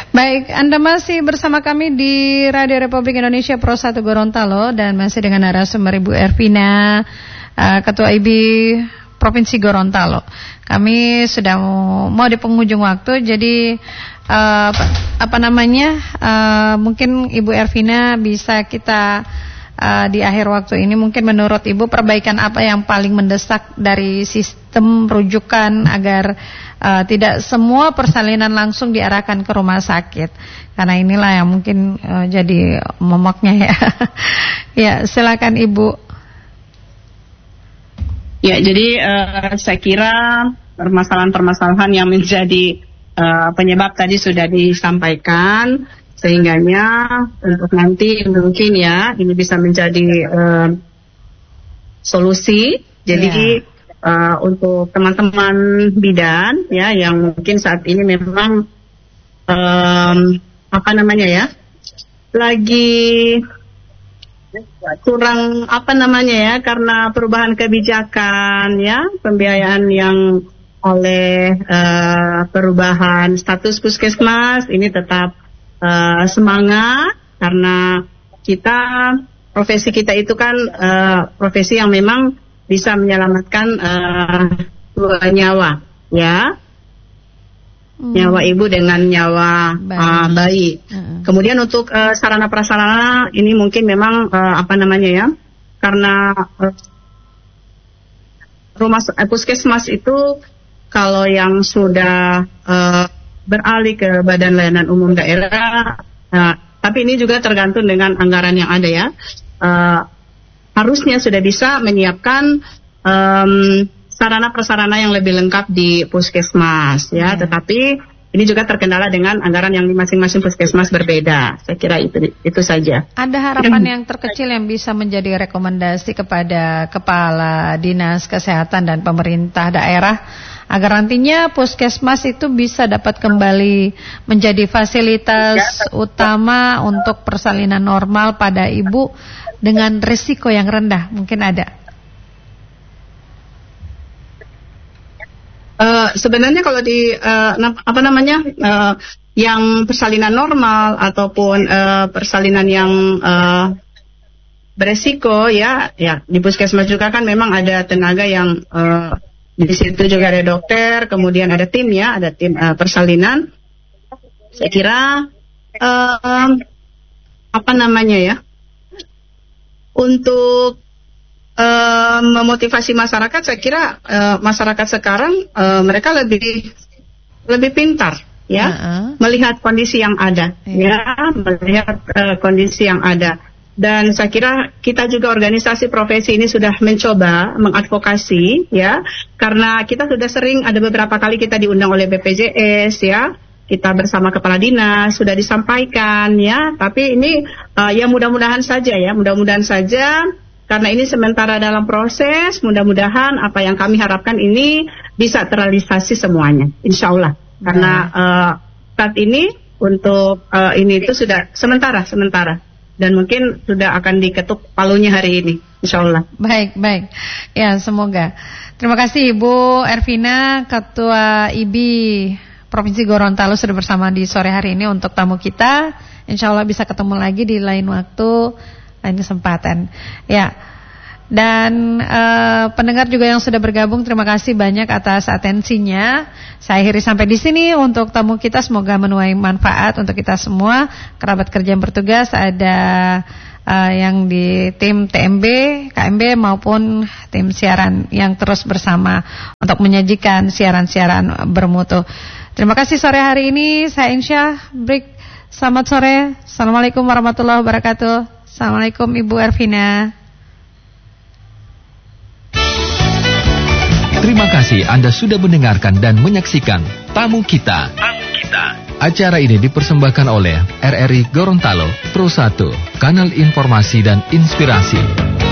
Baik, Anda masih bersama kami di Radio Republik Indonesia Pro 1 Gorontalo dan masih dengan narasumber Ibu Ervina, Ketua IB Provinsi Gorontalo. Kami sudah mau di penghujung waktu, jadi mungkin Ibu Ervina bisa kita di akhir waktu ini mungkin menurut Ibu perbaikan apa yang paling mendesak dari sistem rujukan agar tidak semua persalinan langsung diarahkan ke rumah sakit, karena inilah yang mungkin jadi momoknya ya. Ya, silakan Ibu. Ya, jadi saya kira permasalahan-permasalahan yang menjadi penyebab tadi sudah disampaikan, sehingganya untuk nanti mungkin ya ini bisa menjadi solusi. Jadi untuk teman-teman bidan ya yang mungkin saat ini memang lagi kurang karena perubahan kebijakan ya, pembiayaan yang oleh perubahan status puskesmas ini tetap semangat, karena profesi kita itu kan profesi yang memang bisa menyelamatkan 2 nyawa ya, nyawa ibu dengan nyawa bayi. Kemudian untuk sarana prasarana ini mungkin memang karena rumah puskesmas itu kalau yang sudah beralih ke Badan Layanan Umum Daerah, tapi ini juga tergantung dengan anggaran yang ada ya. Harusnya sudah bisa menyiapkan sarana prasarana yang lebih lengkap di puskesmas ya, tetapi ini juga terkendala dengan anggaran yang di masing-masing puskesmas berbeda. Saya kira itu saja. Ada harapan yang terkecil yang bisa menjadi rekomendasi kepada Kepala Dinas Kesehatan dan pemerintah daerah agar nantinya puskesmas itu bisa dapat kembali menjadi fasilitas utama untuk persalinan normal pada ibu dengan risiko yang rendah, mungkin ada? Sebenarnya kalau di yang persalinan normal ataupun persalinan yang beresiko ya di puskesmas juga kan memang ada tenaga yang di situ juga ada dokter, kemudian ada tim persalinan. Saya kira untuk memotivasi masyarakat, saya kira masyarakat sekarang mereka lebih pintar ya, melihat kondisi yang ada melihat kondisi yang ada. Dan saya kira kita juga organisasi profesi ini sudah mencoba mengadvokasi ya, karena kita sudah sering ada beberapa kali kita diundang oleh BPJS ya, kita bersama kepala dinas sudah disampaikan ya, tapi ini mudah-mudahan saja karena ini sementara dalam proses, mudah-mudahan apa yang kami harapkan ini bisa terrealisasi semuanya, insya Allah. Karena saat ini untuk ini itu sudah sementara. Dan mungkin sudah akan diketuk palunya hari ini, insya Allah. Baik. Ya, semoga. Terima kasih Ibu Ervina, Ketua IB Provinsi Gorontalo sudah bersama di sore hari ini untuk tamu kita. Insya Allah bisa ketemu lagi di lain waktu, lain kesempatan. Ya. Dan pendengar juga yang sudah bergabung, terima kasih banyak atas atensinya. Saya akhiri sampai di sini untuk tamu kita, semoga menuai manfaat untuk kita semua. Kerabat kerja yang bertugas, ada yang di tim TMB, KMB maupun tim siaran yang terus bersama untuk menyajikan siaran-siaran bermutu. Terima kasih sore hari ini. Saya Insyah break. Selamat sore. Assalamualaikum warahmatullahi wabarakatuh. Assalamualaikum Ibu Ervina. Terima kasih Anda sudah mendengarkan dan menyaksikan Tamu Kita. Acara ini dipersembahkan oleh RRI Gorontalo Pro 1, kanal informasi dan inspirasi.